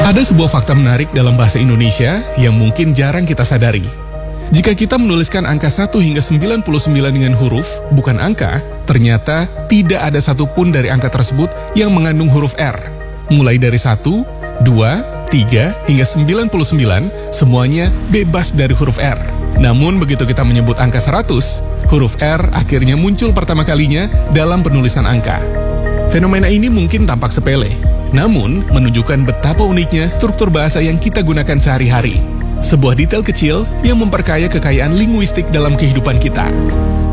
Ada sebuah fakta menarik dalam bahasa Indonesia yang mungkin jarang kita sadari. Jika kita menuliskan angka 1 hingga 99 dengan huruf, bukan angka, ternyata tidak ada satupun dari angka tersebut yang mengandung huruf R. Mulai dari 1, 2, 3, hingga 99, semuanya bebas dari huruf R. Namun begitu kita menyebut angka 100, huruf R akhirnya muncul pertama kalinya dalam penulisan angka. Fenomena ini mungkin tampak sepele, namun menunjukkan betapa uniknya struktur bahasa yang kita gunakan sehari-hari. Sebuah detail kecil yang memperkaya kekayaan linguistik dalam kehidupan kita.